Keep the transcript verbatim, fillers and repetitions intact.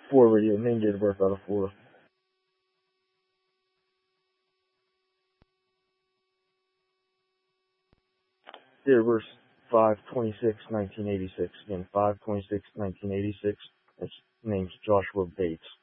four radio, name, date of birth out of four. Date of birth five twenty-six nineteen eighty-six. Again, five twenty-six nineteen eighty-six. His name's Joshua Bates.